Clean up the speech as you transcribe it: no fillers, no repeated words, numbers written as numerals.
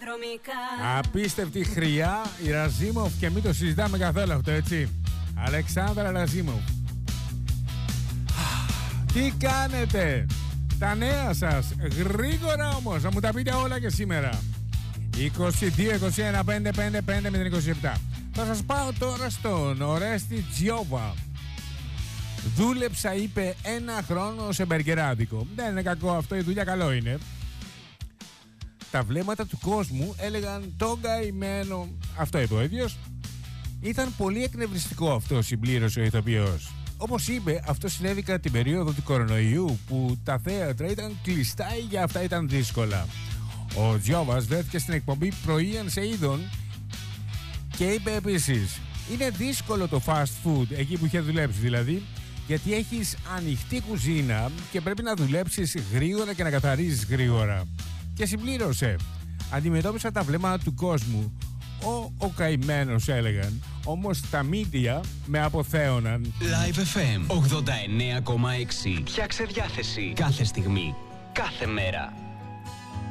Απίστευτη χρειά, η Ραζίμοφ, και μην το συζητάμε καθόλου αυτό, έτσι. Αλεξάνδρα Ραζίμοφ. Τι κάνετε? Τα νέα σας, γρήγορα όμως, να μου τα πείτε όλα και σήμερα. 22-21-555-027. Θα σας πάω τώρα στον Ορέστη Τζιόβα. Δούλεψα, είπε, 1 χρόνο σε μπεργκεράδικο. Δεν είναι κακό αυτό, η δουλειά καλό είναι. Τα βλέμματα του κόσμου έλεγαν τον καημένο. Αυτό είπε ο ίδιος. Ήταν πολύ εκνευριστικό αυτό, συμπλήρωσε ο ηθοποιός. Όπως είπε, αυτό συνέβη κατά την περίοδο του κορονοϊού, που τα θέατρα ήταν κλειστά ή για αυτά ήταν δύσκολα. Ο Τζιόβας βρέθηκε στην εκπομπή Πρωίαν σε Είδων και είπε επίσης: είναι δύσκολο το fast food, εκεί που είχε δουλέψει δηλαδή, γιατί έχεις ανοιχτή κουζίνα και πρέπει να δουλέψεις γρήγορα και να καθαρίζεις γρήγορα. Και συμπλήρωσε: αντιμετώπισα τα βλέμματα του κόσμου. Ο καημένος, έλεγαν. Όμως τα μίντια με αποθέωναν. Live FM 89,6. Φτιάξε διάθεση κάθε στιγμή, κάθε μέρα.